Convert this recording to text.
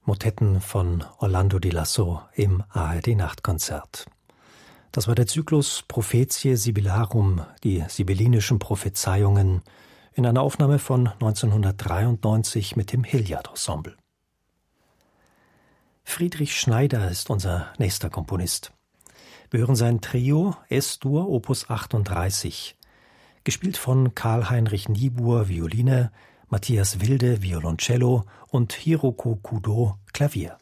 Motetten von Orlando di Lasso im ARD-Nachtkonzert. Das war der Zyklus Prophetiae Sibyllarum, die sibyllinischen Prophezeiungen, in einer Aufnahme von 1993 mit dem Hilliard-Ensemble. Friedrich Schneider ist unser nächster Komponist. Wir hören sein Trio S-Dur Opus 38, gespielt von Karl-Heinrich Niebuhr, Violine, Matthias Wilde, Violoncello und Hiroko Kudo, Klavier.